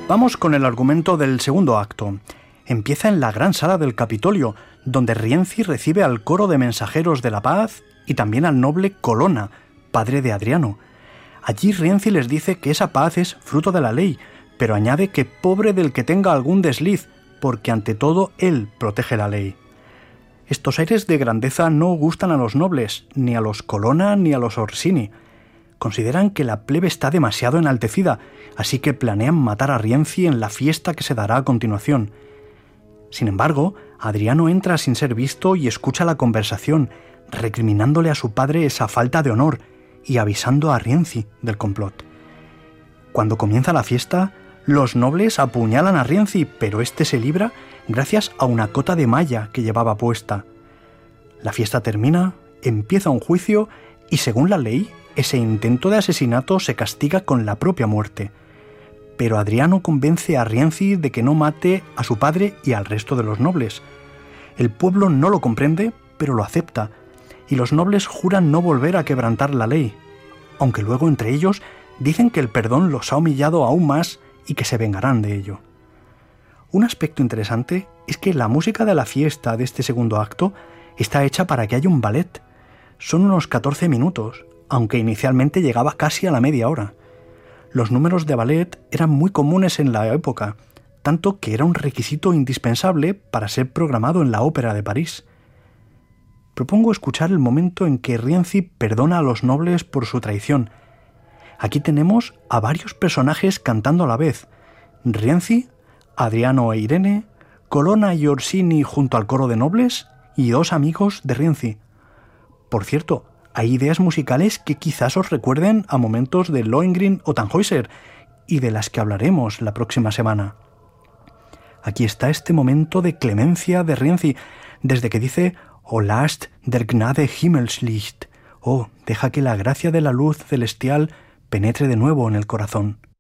Vamos con el argumento del segundo acto. Empieza en la gran sala del Capitolio, donde Rienzi recibe al coro de mensajeros de la paz y también al noble Colonna, padre de Adriano. Allí Rienzi les dice que esa paz es fruto de la ley, pero añade que pobre del que tenga algún desliz, porque ante todo él protege la ley. Estos aires de grandeza no gustan a los nobles, ni a los Colonna ni a los Orsini. Consideran que la plebe está demasiado enaltecida, así que planean matar a Rienzi en la fiesta que se dará a continuación. Sin embargo, Adriano entra sin ser visto y escucha la conversación, recriminándole a su padre esa falta de honor y avisando a Rienzi del complot. Cuando comienza la fiesta, los nobles apuñalan a Rienzi, pero este se libra gracias a una cota de malla que llevaba puesta. La fiesta termina, empieza un juicio y, según la ley, ese intento de asesinato se castiga con la propia muerte. Pero Adriano convence a Rienzi de que no mate a su padre y al resto de los nobles. El pueblo no lo comprende, pero lo acepta, y los nobles juran no volver a quebrantar la ley, aunque luego entre ellos dicen que el perdón los ha humillado aún más y que se vengarán de ello. Un aspecto interesante es que la música de la fiesta de este segundo acto está hecha para que haya un ballet. Son unos 14 minutos, aunque inicialmente llegaba casi a la media hora. Los números de ballet eran muy comunes en la época, tanto que era un requisito indispensable para ser programado en la Ópera de París. Propongo escuchar el momento en que Rienzi perdona a los nobles por su traición. Aquí tenemos a varios personajes cantando a la vez: Rienzi, Adriano e Irene, Colonna y Orsini junto al coro de nobles y dos amigos de Rienzi. Por cierto, hay ideas musicales que quizás os recuerden a momentos de Lohengrin o Tannhäuser y de las que hablaremos la próxima semana. Aquí está este momento de clemencia de Rienzi, desde que dice «O lasst der Gnade Himmelslicht», «Oh, deja que la gracia de la luz celestial penetre de nuevo en el corazón».